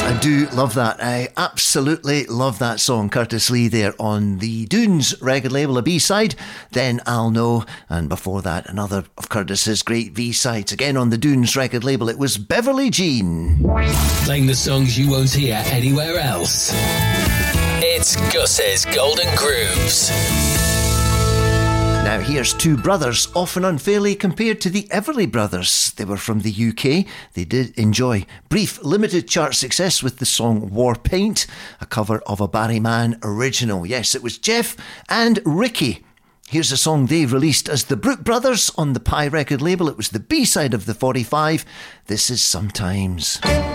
I do love that. I absolutely love that song. Curtis Lee there on the Dunes record label, a B-side, Then I'll Know. And before that, another of Curtis's great B-sides. Again on the Dunes record label, it was Beverly Jean. Playing the songs you won't hear anywhere else. It's Gus's Golden Grooves. Now here's two brothers, often unfairly compared to the Everly Brothers. They were from the UK. They did enjoy brief limited chart success with the song War Paint, a cover of a Barry Mann original. Yes, it was Jeff and Ricky. Here's a song they released as the Brook Brothers on the Pie record label. It was the B-side of the 45. This is Sometimes.